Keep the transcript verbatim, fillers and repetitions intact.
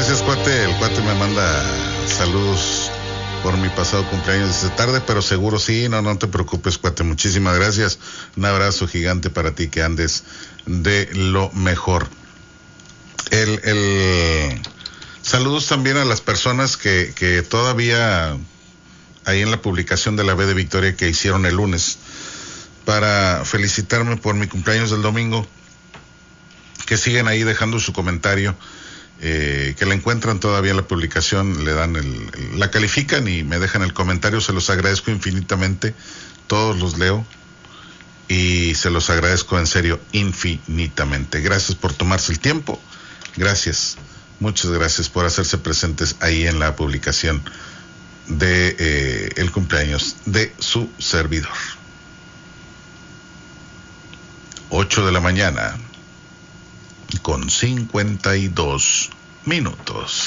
Gracias, cuate. El cuate me manda saludos por mi pasado cumpleaños esta tarde, pero seguro sí, no, no te preocupes, cuate. Muchísimas gracias. Un abrazo gigante para ti, que andes de lo mejor. El, el saludos también a las personas que, que todavía ahí en la publicación de la B de Victoria que hicieron el lunes para felicitarme por mi cumpleaños del domingo, que siguen ahí dejando su comentario, eh, que la encuentran todavía en la publicación, le dan el, el, la califican y me dejan el comentario. Se los agradezco infinitamente, todos los leo y se los agradezco en serio infinitamente. Gracias por tomarse el tiempo, gracias, muchas gracias por hacerse presentes ahí en la publicación de eh, el cumpleaños de su servidor. Ocho de la mañana con cincuenta y dos minutos.